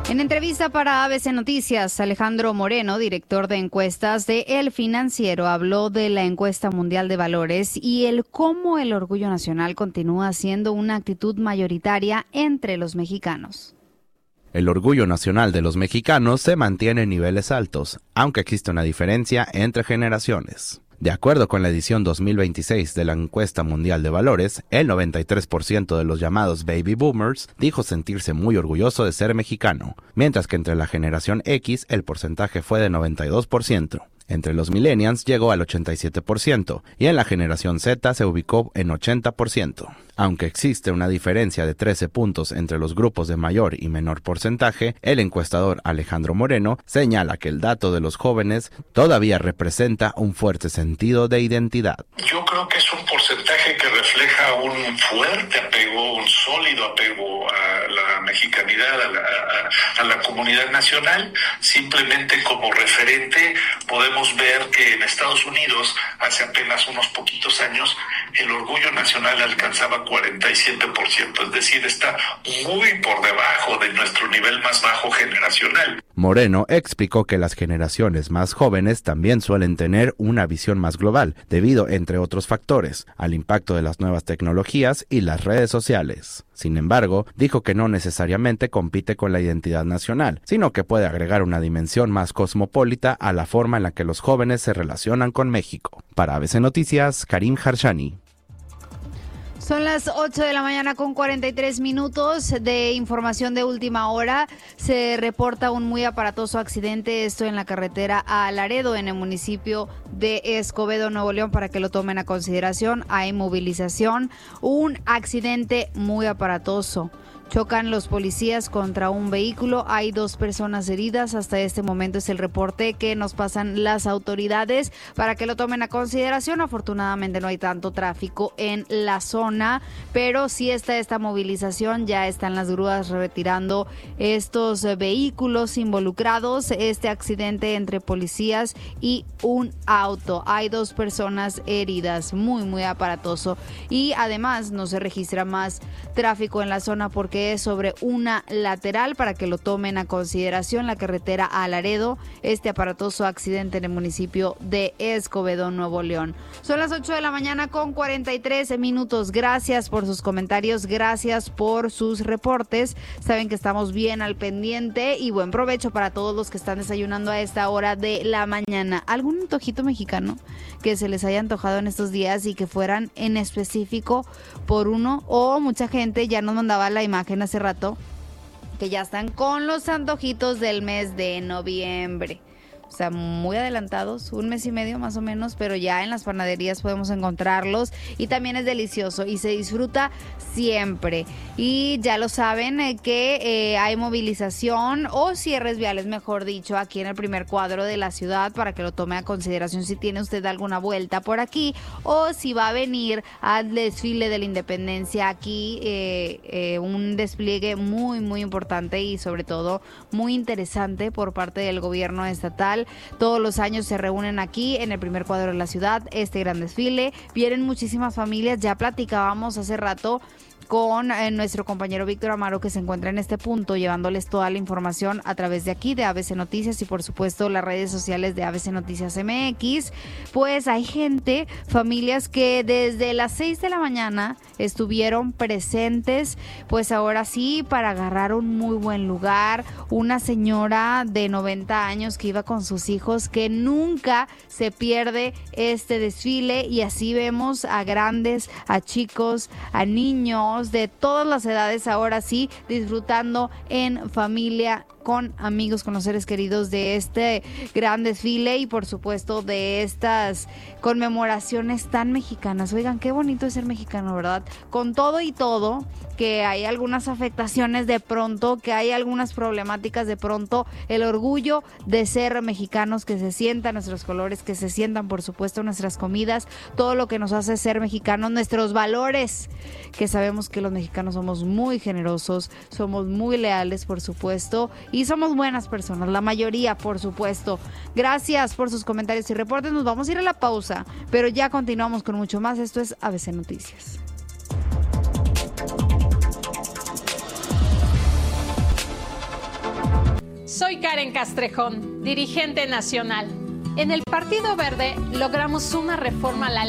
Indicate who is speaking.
Speaker 1: En entrevista para ABC Noticias, Alejandro Moreno, director de encuestas de El Financiero, habló de la encuesta mundial de valores y cómo el orgullo nacional continúa siendo una actitud mayoritaria entre los mexicanos.
Speaker 2: El orgullo nacional de los mexicanos se mantiene en niveles altos, aunque existe una diferencia entre generaciones. De acuerdo con la edición 2026 de la encuesta mundial de valores, el 93% de los llamados baby boomers dijo sentirse muy orgulloso de ser mexicano, mientras que entre la generación X el porcentaje fue de 92%. Entre los millennials llegó al 87% y en la generación Z se ubicó en 80%. Aunque existe una diferencia de 13 puntos entre los grupos de mayor y menor porcentaje, el encuestador Alejandro Moreno señala que el dato de los jóvenes todavía representa un fuerte sentido de identidad.
Speaker 3: Yo creo que es un porcentaje que refleja un fuerte apego, un sólido apego a la mexicanidad, a la comunidad nacional. Simplemente como referente podemos ver que en Estados Unidos hace apenas unos poquitos años el orgullo nacional alcanzaba 47%, es decir, está muy por debajo de nuestro nivel más bajo generacional.
Speaker 2: Moreno explicó que las generaciones más jóvenes también suelen tener una visión más global, debido, entre otros factores, al impacto de las nuevas tecnologías y las redes sociales. Sin embargo, dijo que no necesariamente compite con la identidad nacional, sino que puede agregar una dimensión más cosmopolita a la forma en la que los jóvenes se relacionan con México. Para ABC Noticias, Karim Harshani.
Speaker 1: Son las 8 de la mañana con 43 minutos de información de última hora. Se reporta un muy aparatoso accidente, esto en la carretera a Laredo, en el municipio de Escobedo, Nuevo León, para que lo tomen a consideración. Hay movilización, un accidente muy aparatoso. Chocan los policías contra un vehículo, hay 2 personas heridas. Hasta este momento es el reporte que nos pasan las autoridades para que lo tomen a consideración. Afortunadamente no hay tanto tráfico en la zona, pero sí está esta movilización, ya están las grúas retirando estos vehículos involucrados. Este accidente entre policías y un auto, hay 2 personas heridas, muy aparatoso, y además no se registra más tráfico en la zona porque es sobre una lateral, para que lo tomen a consideración. La carretera a Laredo, este aparatoso accidente en el municipio de Escobedo, Nuevo León. Son las 8 de la mañana con 43 minutos. Gracias por sus comentarios, gracias por sus reportes. Saben que estamos bien al pendiente y buen provecho para todos los que están desayunando a esta hora de la mañana. ¿Algún antojito mexicano que se les haya antojado en estos días y que fueran en específico por uno? O mucha gente ya nos mandaba la imagen hace rato que ya están con los antojitos del mes de noviembre. O sea, muy adelantados, 1 mes y medio más o menos, pero ya en las panaderías podemos encontrarlos y también es delicioso y se disfruta siempre. Y ya lo saben que hay movilización o cierres viales, mejor dicho, aquí en el primer cuadro de la ciudad, para que lo tome a consideración si tiene usted alguna vuelta por aquí o si va a venir al desfile de la Independencia aquí, un despliegue muy importante y sobre todo muy interesante por parte del gobierno estatal. Todos los años se reúnen aquí en el primer cuadro de la ciudad este gran desfile. Vienen muchísimas familias, ya platicábamos hace rato con nuestro compañero Víctor Amaro, que se encuentra en este punto llevándoles toda la información a través de aquí de ABC Noticias y por supuesto las redes sociales de ABC Noticias MX. Pues hay gente, familias que desde las 6 de la mañana estuvieron presentes, pues ahora sí, para agarrar un muy buen lugar. Una señora de 90 años que iba con sus hijos, que nunca se pierde este desfile, y así vemos a grandes, a chicos, a niños de todas las edades, ahora sí, disfrutando en familia, con amigos, con los seres queridos de este gran desfile y por supuesto de estas conmemoraciones tan mexicanas. Oigan, qué bonito es ser mexicano, ¿verdad? Con todo y todo, que hay algunas afectaciones de pronto, que hay algunas problemáticas de pronto, el orgullo de ser mexicanos, que se sientan nuestros colores, que se sientan por supuesto nuestras comidas, todo lo que nos hace ser mexicanos, nuestros valores, que sabemos que los mexicanos somos muy generosos, somos muy leales por supuesto, y somos buenas personas, la mayoría por supuesto. Gracias por sus comentarios y reportes. Nos vamos a ir a la pausa, pero ya continuamos con mucho más. Esto es ABC Noticias.
Speaker 4: Soy Karen Castrejón, dirigente nacional. En el Partido Verde logramos una reforma a la